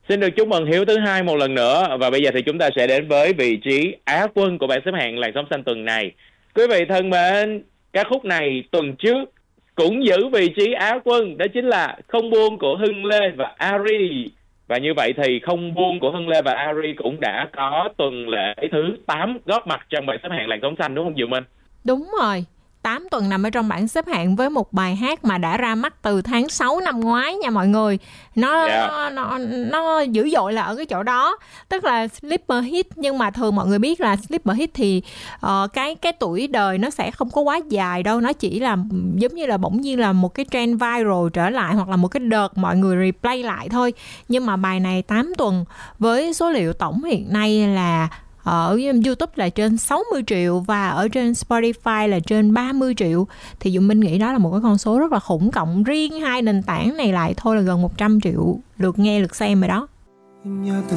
Xin được chúc mừng Hiếu thứ hai một lần nữa. Và bây giờ thì chúng ta sẽ đến với vị trí Á quân của bảng xếp hạng Làn Sóng Xanh tuần này. Quý vị thân mến, ca khúc này tuần trước cũng giữ vị trí Á quân, đó chính là Không Buông của Hưng Lê và Ari. Và như vậy thì Không Buông của Hưng Lê và Ari cũng đã có tuần lễ thứ 8 góp mặt trong bảng xếp hạng Làn Sóng Xanh, đúng không Diệu Minh? Đúng rồi, 8 tuần nằm ở trong bảng xếp hạng với một bài hát mà đã ra mắt từ tháng 6 năm ngoái nha mọi người. Nó dữ dội là ở cái chỗ đó, tức là sleeper hit, nhưng mà thường mọi người biết là sleeper hit thì cái tuổi đời nó sẽ không có quá dài đâu, nó chỉ là giống như là bỗng nhiên là một cái trend viral trở lại hoặc là một cái đợt mọi người replay lại thôi. Nhưng mà bài này 8 tuần với số liệu tổng hiện nay là ở YouTube là trên 60 triệu và ở trên Spotify là trên 30 triệu. Thì Dũng Minh nghĩ đó là một cái con số rất là khủng, cộng riêng hai nền tảng này lại thôi là gần 100 triệu lượt nghe, lượt xem rồi đó.